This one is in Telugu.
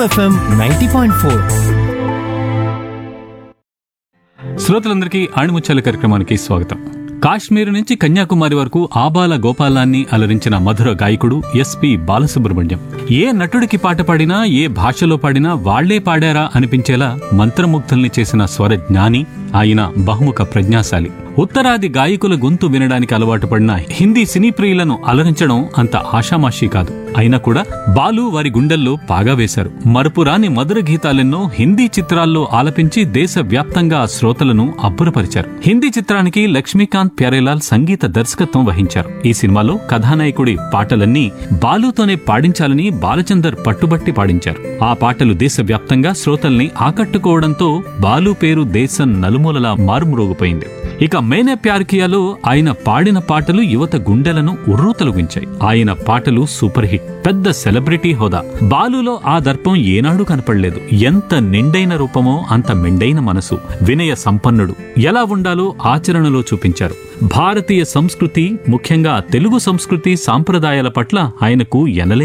FM 90.4. శ్రోతలందరికీ ఆణిముత్యాల కార్యక్రమానికి స్వాగతం. కాశ్మీర్ నుంచి కన్యాకుమారి వరకు ఆబాల గోపాలాన్ని అలరించిన మధుర గాయకుడు ఎస్పి బాలసుబ్రహ్మణ్యం. ఏ నటుడికి పాట పాడినా, ఏ భాషలో పాడినా వాళ్లే పాడారా అనిపించేలా మంత్రముగ్ధుల్ని చేసిన స్వర జ్ఞాని ఆయన. బహుముఖ ప్రజ్ఞాశాలి. ఉత్తరాది గాయకుల గొంతు వినడానికి అలవాటు పడిన హిందీ సినీ ప్రియులను అలరించడం అంత ఆషామాషీ కాదు. అయినా కూడా బాలు వారి గుండెల్లో పాగా వేశారు. మరపురాని మధుర గీతాలెన్నో హిందీ చిత్రాల్లో ఆలపించి దేశవ్యాప్తంగా శ్రోతలను అబ్బురపరిచారు. హిందీ చిత్రానికి లక్ష్మీకాంత్ ప్యారేలాల్ సంగీత దర్శకత్వం వహించారు. ఈ సినిమాలో కథానాయకుడి పాటలన్నీ బాలుతోనే పాడించాలని బాలచందర్ పట్టుబట్టి పాడించారు. ఆ పాటలు దేశవ్యాప్తంగా శ్రోతల్ని ఆకట్టుకోవడంతో బాలు పేరు దేశం నలుమూలలా మారుమ్రోగిపోయింది. ఇక మేనే ప్యార్ కియాలో ఆయన పాడిన పాటలు యువత గుండెలను ఉర్రూతలుగించాయి. ఆయన పాటలు సూపర్ హిట్, పెద్ద సెలబ్రిటీ హోదా. బాలులో ఆ దర్పం ఏనాడు కనపడలేదు. ఎంత నిండైన రూపమో అంత మెండైన మనసు. వినయ సంపన్నుడు. ఎలా ఉండాలో ఆచరణలో చూపించారు. భారతీయ సంస్కృతి, ముఖ్యంగా తెలుగు సంస్కృతి సాంప్రదాయాల పట్ల ఆయనకు ఎనలేని